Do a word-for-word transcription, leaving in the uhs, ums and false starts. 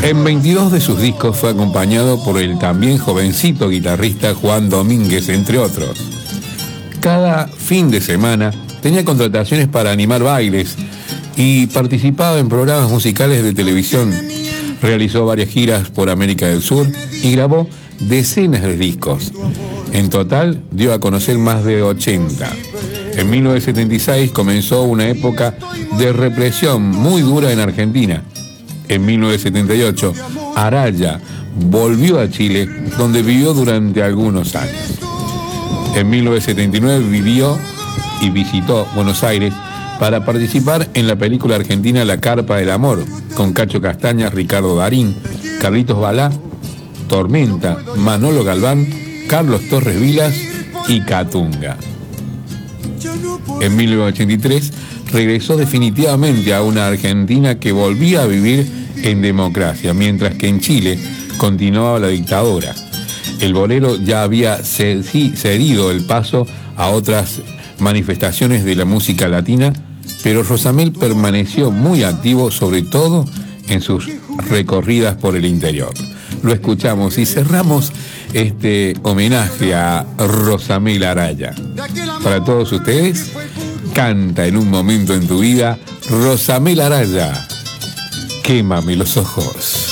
En veintidós de sus discos fue acompañado por el también jovencito guitarrista Juan Domínguez, entre otros. Cada fin de semana tenía contrataciones para animar bailes y participaba en programas musicales de televisión. Realizó varias giras por América del Sur y grabó decenas de discos. En total dio a conocer más de ochenta. En mil novecientos setenta y seis comenzó una época de represión muy dura en Argentina. En mil novecientos setenta y ocho, Araya volvió a Chile, donde vivió durante algunos años. En mil novecientos setenta y nueve vivió y visitó Buenos Aires para participar en la película argentina La Carpa del Amor, con Cacho Castaña, Ricardo Darín, Carlitos Balá, Tormenta, Manolo Galván, Carlos Torres Vilas y Catunga. En mil novecientos ochenta y tres regresó definitivamente a una Argentina que volvía a vivir en democracia, mientras que en Chile continuaba la dictadura. El bolero ya había cedido el paso a otras manifestaciones de la música latina, pero Rosamel permaneció muy activo, sobre todo en sus recorridas por el interior. Lo escuchamos y cerramos este homenaje a Rosamel Araya. Para todos ustedes, canta en un momento en tu vida Rosamel Araya, Quémame los ojos.